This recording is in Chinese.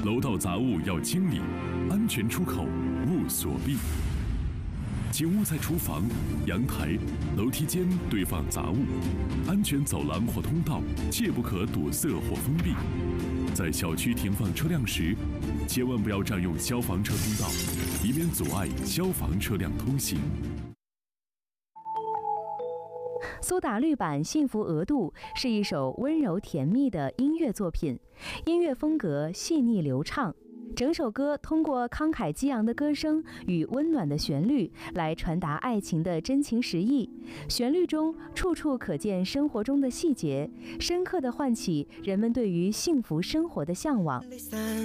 楼道杂物要清理，安全出口勿锁闭。请勿在厨房、阳台、楼梯间堆放杂物，安全走廊或通道切不可堵塞或封闭。在小区停放车辆时，千万不要占用消防车通道，以免阻碍消防车辆通行。 苏打绿版《幸福额度》是一首温柔甜蜜的音乐作品，音乐风格细腻流畅。整首歌通过慷慨激昂的歌声与温暖的旋律来传达爱情的真情实意，旋律中处处可见生活中的细节，深刻地唤起人们对于幸福生活的向往。